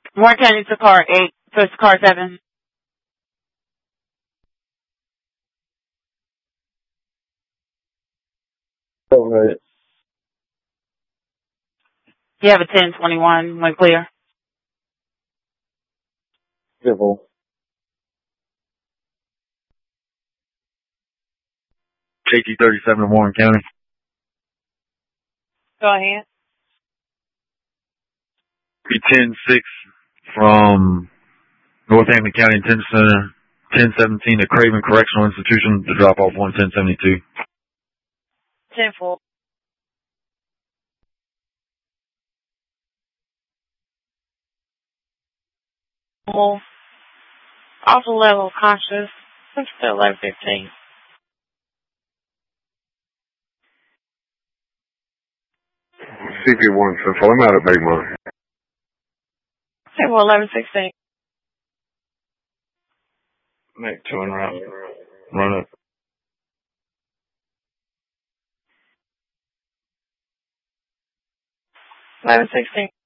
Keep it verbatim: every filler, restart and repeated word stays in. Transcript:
Warren County to car eight, first car seven. All right. You have a ten twenty-one, went clear. Civil. J T thirty-seven in Warren County. Go ahead. Be ten six from Northampton County Detention Center, ten seventeen to Craven Correctional Institution to drop off one ten seventy-two. ten four. Also level conscious. It's still eleven fifteen. C P one Central. I'm out at Baymont. ten four, eleven sixteen. Make two and round. Run it. eleven sixteen.